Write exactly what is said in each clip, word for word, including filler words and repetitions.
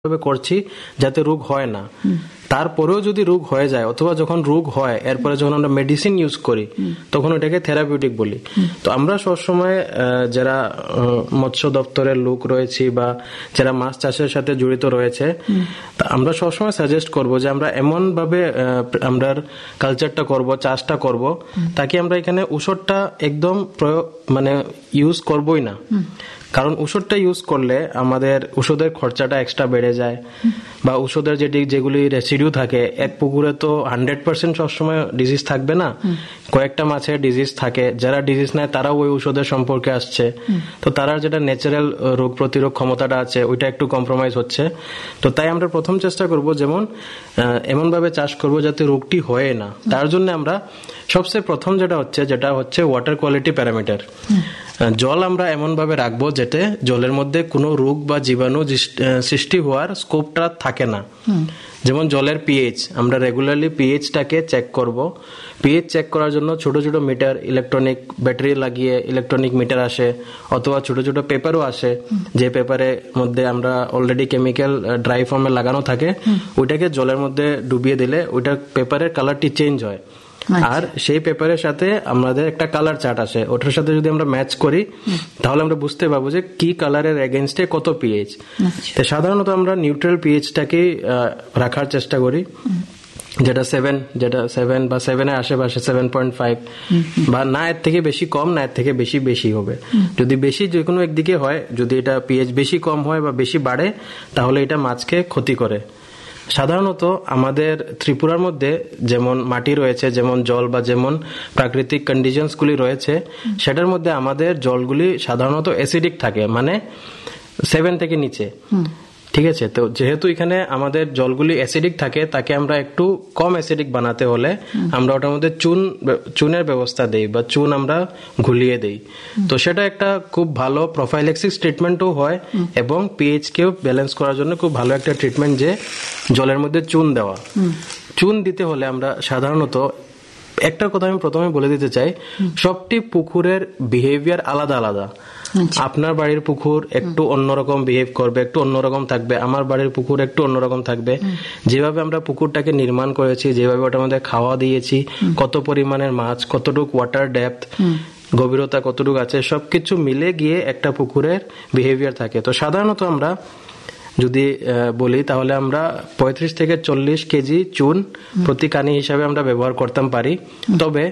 করছি যাতে রোগ হয় না। তারপরেও যদি রোগ হয়ে যায় অথবা যখন রোগ হয় এরপরে যখন আমরা মেডিসিন ইউজ করি তখন ওটাকে থেরাপিউটিক বলি। তো আমরা সবসময় যারা মৎস্য দপ্তরের লোক রয়েছি বা যারা মাছ চাষের সাথে জড়িত রয়েছে আমরা সবসময় সাজেস্ট করব যে আমরা এমন ভাবে আমরা কালচারটা করব, চাষটা করব তাকে আমরা এখানে ওষুধটা একদম প্রয়োগ মানে ইউজ করবই না। কারণ ওষুধটা ইউজ করলে আমাদের ওষুধের খরচাটা এক্সট্রা বেড়ে যায় বা ওষুধের যেটি যেগুলি রেসিডিউ থাকে, এক পুকুরে তো হান্ড্রেড পার্সেন্ট সবসময় ডিজিজ থাকবে না, কয়েকটা মাছের ডিজিজ থাকে, যারা ডিজিজ নেয় তারাও ওই ওষুধের সম্পর্কে আসছে, তো তারা যেটা ন্যাচারাল রোগ প্রতিরোধ ক্ষমতাটা আছে ওইটা একটু কম্প্রোমাইজ হচ্ছে। তো তাই আমরা প্রথম চেষ্টা করব যেমন এমন ভাবে চাষ করব যাতে রোগটি হয় না। তার জন্য আমরা সবচেয়ে প্রথম যেটা হচ্ছে যেটা হচ্ছে ওয়াটার কোয়ালিটি প্যারামিটার। জল আমরা এমন ভাবে রাখবো যেটা জলের মধ্যে কোনো রোগ বা জীবাণু সৃষ্টি হওয়ার স্কোপটা থাকে না। যেমন জলের পিএইচ, আমরা রেগুলারলি পিএইচটাকে চেক করব। পিএইচ চেক করার জন্য ছোট ছোট মিটার, ইলেকট্রনিক ব্যাটারি লাগিয়ে ইলেকট্রনিক মিটার আসে অথবা ছোট ছোট পেপারও আসে, যে পেপারের মধ্যে আমরা অলরেডি কেমিক্যাল ড্রাই ফর্মে লাগানো থাকে, ওইটাকে জলের মধ্যে ডুবিয়ে দিলে ওইটা পেপারের কালারটি চেঞ্জ হয়। আর সেই পেপারের সাথে আমাদের একটা কালার চার্ট আসে, ওটার সাথে যদি আমরা ম্যাচ করি তাহলে আমরা বুঝতে পারবো যে কি কালারের এগেইনস্টে কত পিএইচ। তো সাধারণত আমরা নিউট্রাল পিএইচটাকে রাখার চেষ্টা করি, যেটা সেভেন যেটা সেভেন বা সেভেনের আশেপাশে, সেভেন পয়েন্ট ফাইভ বা না এর থেকে বেশি কম না এর থেকে বেশি বেশি হবে। যদি বেশি যে কোনো একদিকে হয়, যদি এটা পিএইচ বেশি কম হয় বা বেশি বাড়ে তাহলে এটা মাছকে ক্ষতি করে। সাধারণত আমাদের ত্রিপুরার মধ্যে যেমন মাটি রয়েছে, যেমন জল বা যেমন প্রাকৃতিক কন্ডিশনস গুলি রয়েছে, সেটার মধ্যে আমাদের জলগুলি সাধারণত অ্যাসিডিক থাকে, মানে সেভেন থেকে নিচে। ঠিক আছে, তো যেহেতু এখানে আমাদের জলগুলি অ্যাসিডিক থাকে তাকে আমরা একটু কম অ্যাসিডিক বানাতে হলে আমরা ওটার মধ্যে চুন চুনের ব্যবস্থা দেই বা চুন আমরা ঘুলিয়ে দেই। তো সেটা একটা খুব ভালো প্রোফাইল্যাক্সিস ট্রিটমেন্টও হয় এবং পিএইচ কেও ব্যালেন্স করার জন্য খুব ভালো একটা ট্রিটমেন্ট যে জলের মধ্যে চুন দেওয়া। চুন দিতে হলে আমরা সাধারণত একটা কথা আমি প্রথমে বলে দিতে চাই, সবটি পুকুরের বিহেভিয়ার আলাদা আলাদা। আপনার বাড়ির পুকুর একটু অন্যরকম বিহেভ করবে, একটু অন্যরকম থাকবে, আমার বাড়ির পুকুর একটু অন্যরকম থাকবে। যেভাবে আমরা পুকুরটাকে নির্মাণ করেছি, যেভাবে ওটার মধ্যে খাওয়া দিয়েছি, কত পরিমাণের মাছ, কতটুকু ওয়াটার ডেপথ, গভীরতা কতটুকু আছে, সবকিছু মিলে গিয়ে একটা পুকুরের বিহেভিয়ার থাকে। তো সাধারণত আমরা যদি বলি তাহলে আমরা পঁয়ত্রিশ থেকে চল্লিশ কেজি চুন প্রতি কানি হিসাবে আমরা ব্যবহার করতে পারি। তবে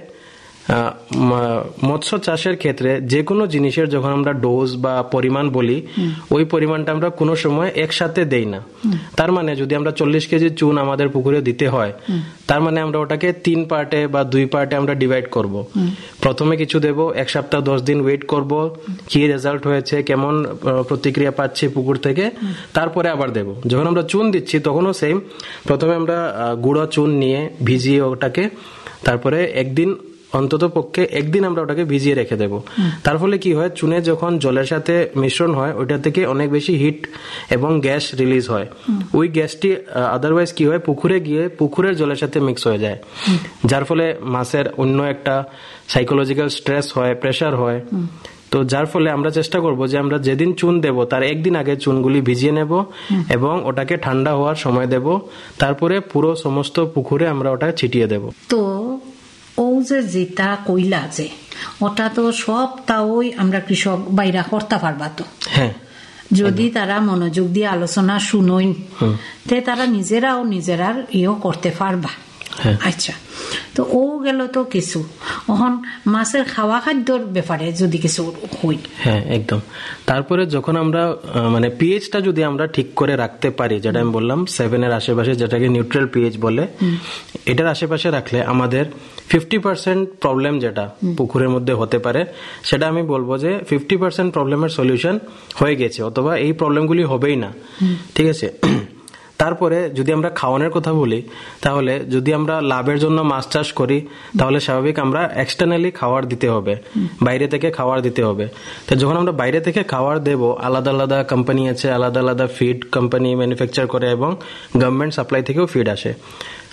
মৎস্য চাষের ক্ষেত্রে যে কোনো জিনিসের যখন আমরা ডোজ বা পরিমাণ বলি, ওই পরিমাণটা আমরা কোনো সময় একসাথে দেই না। তার মানে যদি আমরা চল্লিশ কেজি চুন আমাদের পুকুরে দিতে হয়, তার মানে আমরা ওটাকে তিন পার্টে বা দুই পার্টে আমরা ডিভাইড করব। প্রথমে কিছু দেব, এক সপ্তাহ দশ দিন ওয়েট করব, কি রেজাল্ট হয়েছে, কেমন প্রতিক্রিয়া পাচ্ছি পুকুর থেকে, তারপরে আবার দেব। যখন আমরা চুন দিচ্ছি তখনও সেম, প্রথমে আমরা গুঁড়ো চুন নিয়ে ভিজিয়ে ওটাকে, তারপরে একদিন অন্তত পক্ষে একদিন আমরা ওটাকে ভিজিয়ে রেখে দেব। তার ফলে কি হয়, চুনে যখন জলের সাথে মিশ্রণ হয় ওইটা থেকে অনেক বেশি হিট এবং গ্যাস রিলিজ হয়। ওই গ্যাসটি আদারওয়াইজ কি হয়, পুকুরে গিয়ে পুকুরের জলের সাথে মিক্স হয়ে যায়, যার ফলে মাছের অন্য একটা সাইকোলজিক্যাল স্ট্রেস হয়, প্রেশার হয়। তো যার ফলে আমরা চেষ্টা করব যে আমরা যেদিন চুন দেব তার একদিন আগে চুনগুলি ভিজিয়ে নেব এবং ওটাকে ঠান্ডা হওয়ার সময় দেব, তারপরে পুরো সমস্ত পুকুরে আমরা ওটা ছিটিয়ে দেব। তো ও যে যেটা কইলা যে ওটা তো সব তাওই আমরা কৃষক বাইরা করতে পারবা। তো হ্যাঁ, যদি তারা মনোযোগ দিয়ে আলোচনা শুনোইন তে তারা নিজেরাও নিজেরার ইও করতে পারবা। আচ্ছা, তো ও গেল তো কিছু, এখন মাছের খাওয়া খাদ্যর ব্যাপারে যদি কিছু হই। হ্যাঁ, একদম। তারপরে যখন আমরা মানে পিএইচটা যদি আমরা ঠিক করে রাখতে পারি, যেটা আমি বললাম সেভেনের আশেপাশে, যেটাকে নিউট্রাল পিএইচ বলে, এটার আশেপাশে রাখলে আমাদের ফিফটি পার্সেন্ট প্রবলেম যেটা পুকুরের মধ্যে হতে পারে সেটা আমি বলবো যে ফিফটি পার্সেন্ট প্রবলেমের সলিউশন হয়ে গেছে, অথবা এই প্রবলেমগুলি হবেই না। ঠিক আছে, তারপরে যদি আমরা খাওয়ানোর কথা বলি, তাহলে যদি আমরা লাভের জন্য মাছ চাষ করি তাহলে স্বাভাবিক আমরা এক্সটার্নালি খাবার দিতে হবে, বাইরে থেকে খাবার দিতে হবে। তো যখন আমরা বাইরে থেকে খাবার দেব, আলাদা আলাদা কোম্পানি আছে, আলাদা আলাদা ফিড কোম্পানি ম্যানুফ্যাকচার করে এবং গভর্নমেন্ট সাপ্লাই থেকেও ফিড আসে।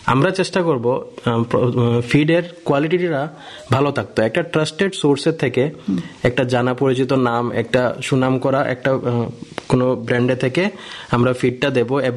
আমরা চেষ্টা করব ফিডের কোয়ালিটিটা ভালো থাকতো, একটা ট্রাস্টেড সোর্সের থেকে, একটা জানা পরিচিত নাম, একটা সুনাম করা একটা কোনো ব্র্যান্ডে থেকে আমরা ফিডটা দেব